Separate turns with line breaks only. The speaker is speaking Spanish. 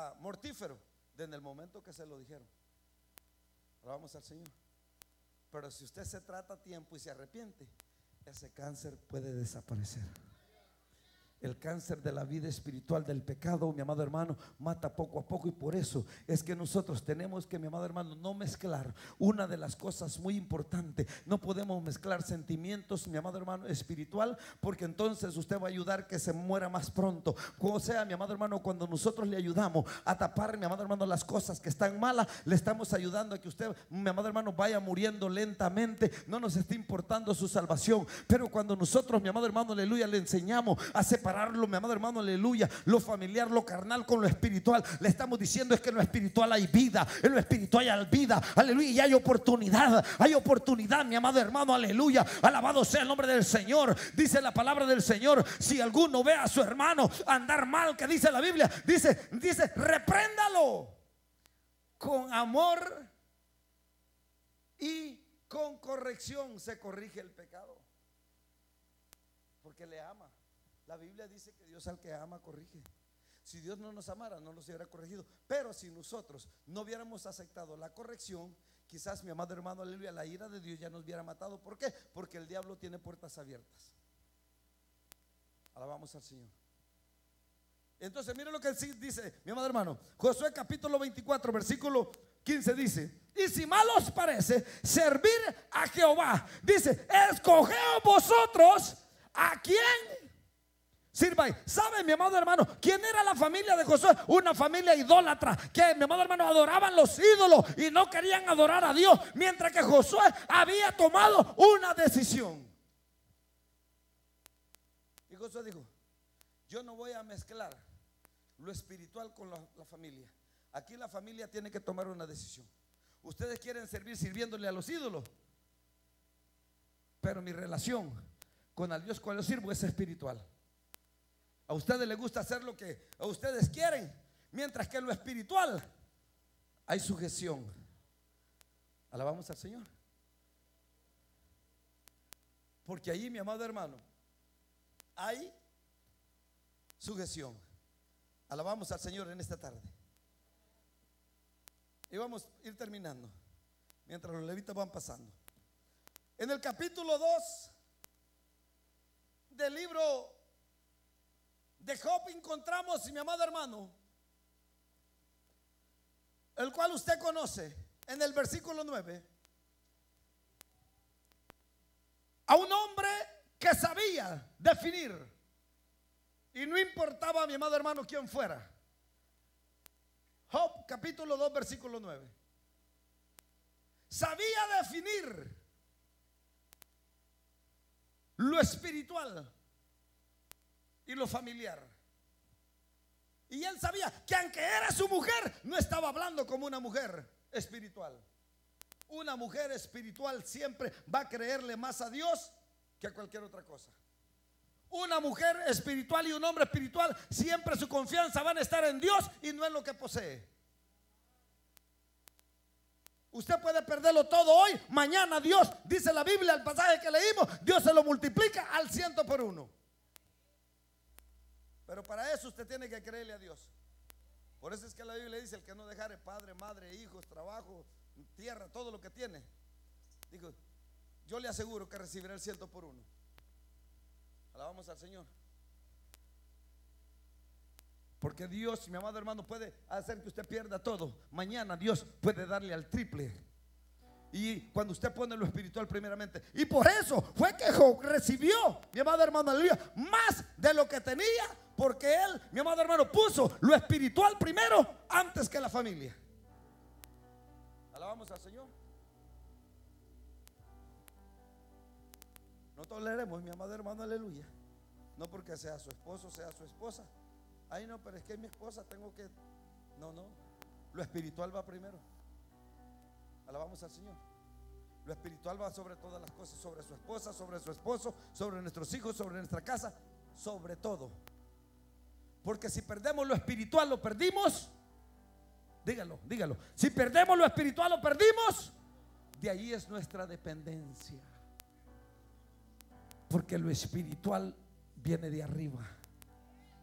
era mortífero desde el momento que se lo dijeron. Alabamos al Señor. Pero si usted se trata a tiempo y se arrepiente, ese cáncer puede desaparecer. El cáncer de la vida espiritual del pecado, mi amado hermano, mata poco a poco. Y por eso es que nosotros tenemos que, mi amado hermano, no mezclar. Una de las cosas muy importantes, no podemos mezclar sentimientos, mi amado hermano, espiritual, porque entonces usted va a ayudar que se muera más pronto. O sea, mi amado hermano, cuando nosotros le ayudamos a tapar, mi amado hermano, las cosas que están malas, le estamos ayudando a que usted, mi amado hermano, vaya muriendo lentamente. No nos está importando su salvación. Pero cuando nosotros, mi amado hermano, aleluya, le enseñamos a separarlo, mi amado hermano, aleluya, lo familiar, lo carnal con lo espiritual, le estamos diciendo es que en lo espiritual hay vida, en lo espiritual hay vida, aleluya, y hay oportunidad, mi amado hermano, aleluya, alabado sea el nombre del Señor. Dice la palabra del Señor: si alguno ve a su hermano andar mal, que dice la Biblia, dice, repréndalo con amor y con corrección. Se corrige el pecado porque le ama. La Biblia dice que Dios al que ama corrige. Si Dios no nos amara, no nos hubiera corregido. Pero si nosotros no hubiéramos aceptado la corrección, quizás, mi amado hermano, aleluya, la ira de Dios ya nos hubiera matado. ¿Por qué? Porque el diablo tiene puertas abiertas. Alabamos al Señor. Entonces, mire lo que dice, mi amado hermano, Josué capítulo 24, versículo 15 dice: y si mal os parece servir a Jehová, dice, escogeos vosotros a quién sirváis. ¿Sabe, mi amado hermano, quién era la familia de Josué? Una familia idólatra, que, mi amado hermano, adoraban los ídolos y no querían adorar a Dios. Mientras que Josué había tomado una decisión. Y Josué dijo: yo no voy a mezclar lo espiritual con la familia. Aquí la familia tiene que tomar una decisión. Ustedes quieren servir sirviéndole a los ídolos, pero mi relación con el Dios cual yo sirvo es espiritual. A ustedes les gusta hacer lo que a ustedes quieren, mientras que en lo espiritual hay sujeción. Alabamos al Señor. Porque allí, mi amado hermano, hay sujeción. Alabamos al Señor en esta tarde. Y vamos a ir terminando mientras los levitas van pasando. En el capítulo 2 del libro de Job encontramos, mi amado hermano, el cual usted conoce, en el versículo 9, a un hombre que sabía definir, y no importaba, mi amado hermano, quién fuera. Job capítulo 2 versículo 9. Sabía definir lo espiritual y lo familiar. Y él sabía que aunque era su mujer, no estaba hablando como una mujer espiritual. Una mujer espiritual siempre va a creerle más a Dios que a cualquier otra cosa. Una mujer espiritual y un hombre espiritual siempre su confianza van a estar en Dios y no en lo que posee. Usted puede perderlo todo hoy, mañana Dios, dice la Biblia, el pasaje que leímos, Dios se lo multiplica al 100 por 1. Pero para eso usted tiene que creerle a Dios. Por eso es que la Biblia dice: el que no dejare padre, madre, hijos, trabajo, tierra, todo lo que tiene, digo, yo le aseguro que recibirá el 100 por 1. Alabamos al Señor. Porque Dios, mi amado hermano, puede hacer que usted pierda todo. Mañana Dios puede darle al triple. Y cuando usted pone lo espiritual primeramente. Y por eso fue que Job recibió, mi amado hermano, aleluya, más de lo que tenía. Porque él, mi amado hermano, puso lo espiritual primero antes que la familia. Alabamos al Señor. No toleremos, mi amado hermano, aleluya. No porque sea su esposo, sea su esposa. Ay, no, pero es que es mi esposa, tengo que. No, lo espiritual va primero. Alabamos al Señor. Lo espiritual va sobre todas las cosas, sobre su esposa, sobre su esposo, sobre nuestros hijos, sobre nuestra casa, sobre todo. Porque si perdemos lo espiritual, lo perdimos. Dígalo. Si perdemos lo espiritual, lo perdimos. De ahí es nuestra dependencia. Porque lo espiritual viene de arriba.